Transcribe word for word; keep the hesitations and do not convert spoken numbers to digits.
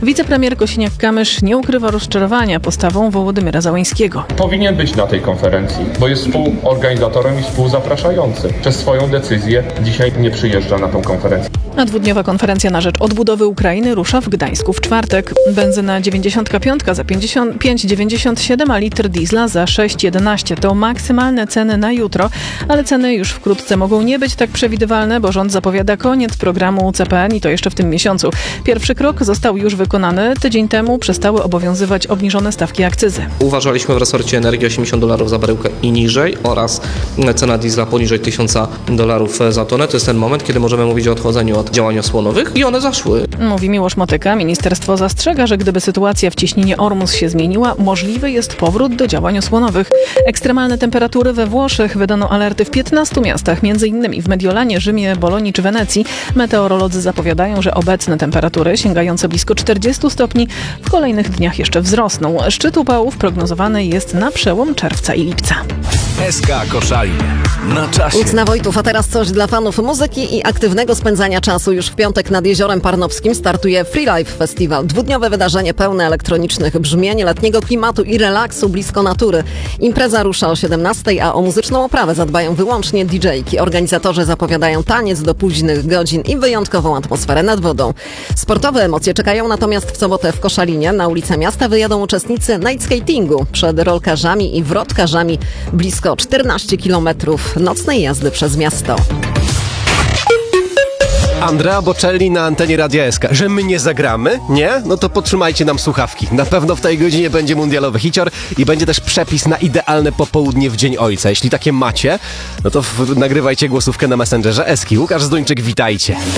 Wicepremier Kosiniak-Kamysz nie ukrywa rozczarowania postawą Wołodymyra Zełenskiego. Powinien być na tej konferencji, bo jest współorganizatorem i współzapraszającym. Przez swoją decyzję dzisiaj nie przyjeżdża na tą konferencję. A dwudniowa konferencja na rzecz odbudowy Ukrainy rusza w Gdańsku w czwartek. Benzyna dziewięćdziesiąt pięć za pięćdziesiąt pięć dziewięćdziesiąt siedem, a litr diesla za sześć jedenaście. To maksymalne ceny na jutro, ale ceny już wkrótce mogą nie być tak przewidywalne, bo rząd zapowiada koniec programu C P N i to jeszcze w tym miesiącu. Pierwszy krok został już wykonany. Tydzień temu przestały obowiązywać obniżone stawki akcyzy. Uważaliśmy w resorcie energii osiemdziesiąt dolarów za baryłkę i niżej oraz cena diesla poniżej tysiąc dolarów za tonę. To jest ten moment, kiedy możemy mówić o odchodzeniu od działań osłonowych i one zaszły. Mówi Miłosz Motyka. Ministerstwo zastrzega, że gdyby sytuacja w ciśnienie Ormus się zmieniła, możliwy jest powrót do działań osłonowych. Ekstremalne temperatury we Włoszech. Wydano alerty w piętnastu miastach, między innymi w Mediolanie, Rzymie, Bolonii czy Wenecji. Meteorolodzy zapowiadają, że obecne temperatury sięgające blisko czterdziestu stopni w kolejnych dniach jeszcze wzrosną. Szczyt upałów prognozowany jest na przełom czerwca i lipca. S K Koszalin. Na czasie. Łucna Wojtów, a teraz coś dla fanów muzyki i aktywnego spędzania czasu. Już w piątek nad Jeziorem Parnowskim startuje Free Life Festival. Dwudniowe wydarzenie pełne elektronicznych brzmień, letniego klimatu i relaksu blisko natury. Impreza rusza o siedemnastej, a o muzyczną oprawę zadbają wyłącznie didżejki. Organizatorzy zapowiadają taniec do późnych godzin i wyjątkową atmosferę nad wodą. Sportowe emocje czekają natomiast w sobotę w Koszalinie. Na ulicę miasta wyjadą uczestnicy night skatingu. Przed rolkarzami i wrotkarzami blisko czternaście kilometrów nocnej jazdy przez miasto. Andrea Bocelli na antenie Radia S K. Że my nie zagramy? Nie? No to podtrzymajcie nam słuchawki. Na pewno w tej godzinie będzie mundialowy hicior i będzie też przepis na idealne popołudnie w Dzień Ojca. Jeśli takie macie, no to w- nagrywajcie głosówkę na Messengerze Eski. Łukasz Zduńczyk, witajcie.